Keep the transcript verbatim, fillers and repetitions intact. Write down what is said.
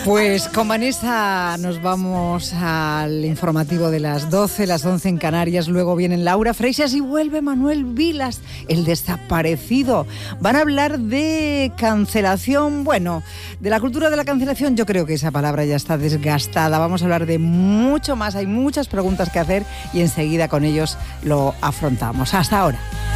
Pues con Vanessa nos vamos al informativo de las doce, las once en Canarias. Luego vienen Laura Freixas y vuelve Manuel Vilas, el desaparecido. Van a hablar de cancelación, bueno, de la cultura de la cancelación. Yo creo que esa palabra ya está desgastada. Vamos a hablar de mucho más. Hay muchas preguntas que hacer y enseguida con ellos lo afrontamos. Hasta ahora.